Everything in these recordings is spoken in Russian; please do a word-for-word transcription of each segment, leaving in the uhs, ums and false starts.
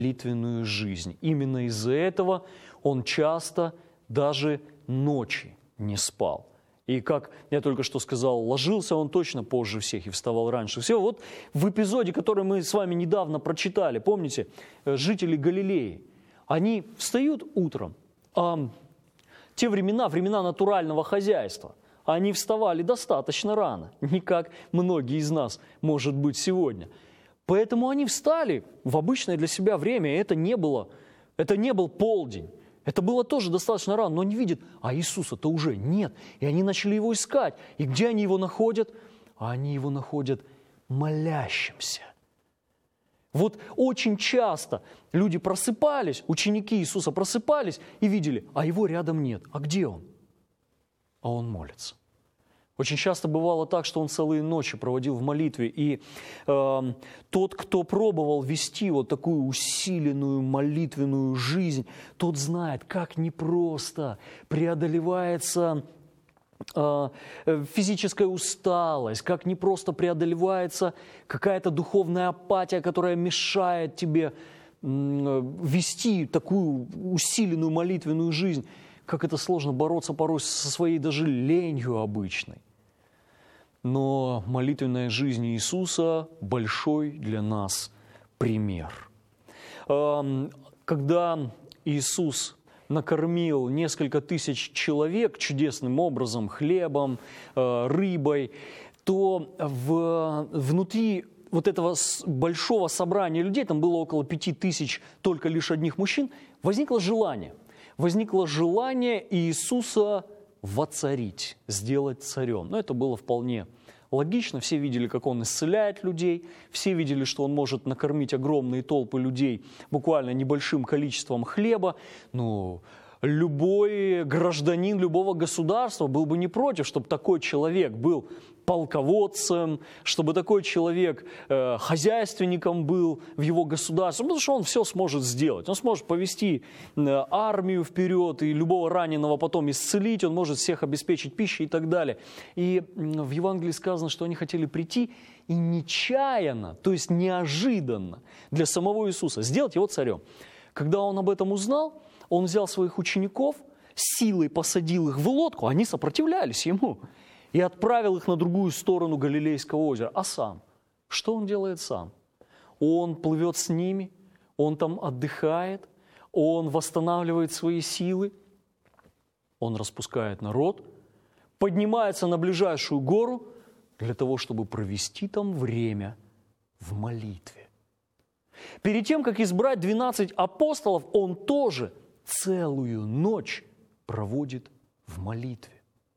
молитвенную жизнь. Именно из-за этого он часто даже ночи не спал. И как я только что сказал, ложился он точно позже всех и вставал раньше всего. Вот в эпизоде, который мы с вами недавно прочитали, помните, жители Галилеи, они встают утром, а те времена, времена натурального хозяйства, они вставали достаточно рано, не как многие из нас, может быть, сегодня. Поэтому они встали в обычное для себя время, и это не было, это не был полдень. Это было тоже достаточно рано, но они видят, а Иисуса-то уже нет. И они начали его искать. И где они его находят? А они его находят молящимся. Вот очень часто люди просыпались, ученики Иисуса просыпались и видели, а его рядом нет. А где он? А он молится. Очень часто бывало так, что он целые ночи проводил в молитве, и э, тот, кто пробовал вести вот такую усиленную молитвенную жизнь, тот знает, как непросто преодолевается э, физическая усталость, как непросто преодолевается какая-то духовная апатия, которая мешает тебе э, вести такую усиленную молитвенную жизнь. Как это сложно бороться порой со своей даже ленью обычной. Но молитвенная жизнь Иисуса – большой для нас пример. Когда Иисус накормил несколько тысяч человек чудесным образом, хлебом, рыбой, то в, внутри вот этого большого собрания людей, там было около пяти тысяч только лишь одних мужчин, возникло желание. Возникло желание Иисуса воцарить, сделать царем. Но это было вполне логично. Все видели, как он исцеляет людей. Все видели, что он может накормить огромные толпы людей буквально небольшим количеством хлеба. Ну, любой гражданин любого государства был бы не против, чтобы такой человек был полководцем, чтобы такой человек э, хозяйственником был в его государстве, потому что он все сможет сделать. Он сможет повести э, армию вперед и любого раненого потом исцелить, он может всех обеспечить пищей и так далее. И э, в Евангелии сказано, что они хотели прийти и нечаянно, то есть неожиданно для самого Иисуса сделать его царем. Когда он об этом узнал, он взял своих учеников, силой посадил их в лодку, они сопротивлялись ему, и отправил их на другую сторону Галилейского озера. А сам? Что он делает сам? Он плывет с ними, он там отдыхает, он восстанавливает свои силы, он распускает народ, поднимается на ближайшую гору для того, чтобы провести там время в молитве. Перед тем, как избрать двенадцать апостолов, он тоже целую ночь проводит в молитве.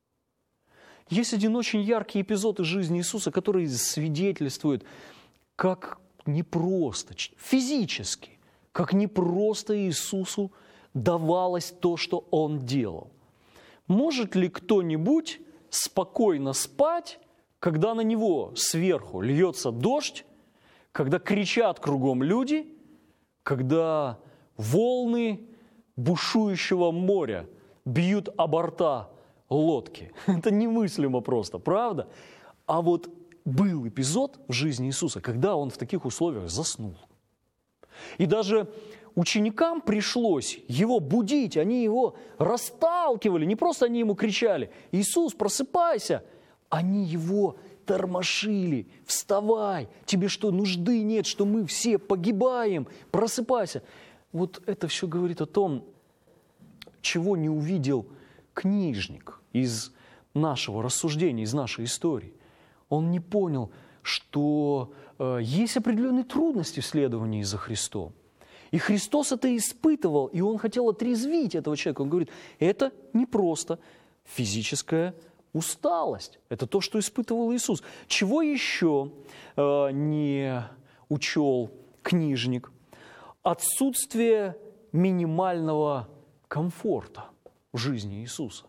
Есть один очень яркий эпизод из жизни Иисуса, который свидетельствует, как непросто, физически, как непросто Иисусу давалось то, что Он делал. Может ли кто-нибудь спокойно спать, когда на него сверху льется дождь, когда кричат кругом люди, когда волны бушующего моря бьют о борта лодки? Это немыслимо просто, правда? А вот был эпизод в жизни Иисуса, когда Он в таких условиях заснул. И даже ученикам пришлось Его будить, они Его расталкивали, не просто они Ему кричали: «Иисус, просыпайся!» Они Его тормошили: «Вставай! Тебе что, нужды нет, что мы все погибаем? Просыпайся!» Вот это все говорит о том, чего не увидел книжник из нашего рассуждения, из нашей истории. Он не понял, что э, есть определенные трудности в следовании за Христом. И Христос это испытывал, и Он хотел отрезвить этого человека. Он говорит, это не просто физическая усталость. Это то, что испытывал Иисус. Чего еще э, не учел книжник? Отсутствие минимального комфорта в жизни Иисуса.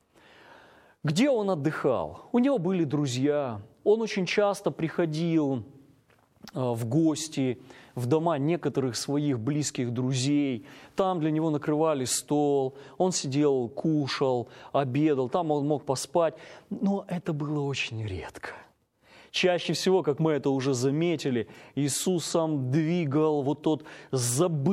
Где Он отдыхал? У Него были друзья. Он очень часто приходил в гости в дома некоторых своих близких друзей. Там для него накрывали стол. Он сидел, кушал, обедал. Там он мог поспать. Но это было очень редко. Чаще всего, как мы это уже заметили, Иисус сам двигал вот тот забытый